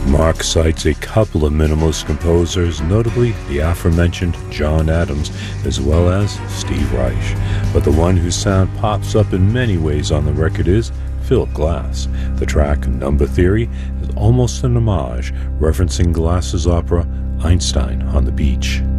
Mark cites a couple of minimalist composers, notably the aforementioned John Adams, as well as Steve Reich. But the one whose sound pops up in many ways on the record is Philip Glass. The track Number Theory is almost an homage, referencing Glass's opera Einstein on the Beach.